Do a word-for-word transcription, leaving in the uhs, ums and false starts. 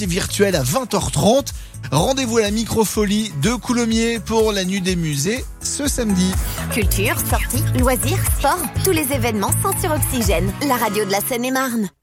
virtuel à vingt heures trente. Rendez-vous à la Microfolie de Coulommiers pour la nuit des musées ce samedi. Culture, sorties, loisirs, sport, tous les événements sont sur Oxygène, la radio de la Seine-et-Marne.